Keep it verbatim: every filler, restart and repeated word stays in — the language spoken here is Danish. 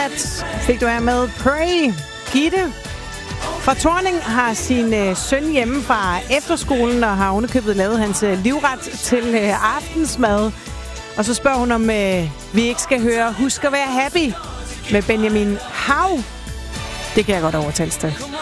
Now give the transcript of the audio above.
Cats fik du her med Pray. Gitte fra Thorning har sin øh, søn hjemme fra efterskolen og har underkøbet lavet hans øh, livret til øh, aftensmad. Og så spørger hun, om øh, vi ikke skal høre Husk at være happy med Benjamin Hav. Det kan jeg godt overtale til.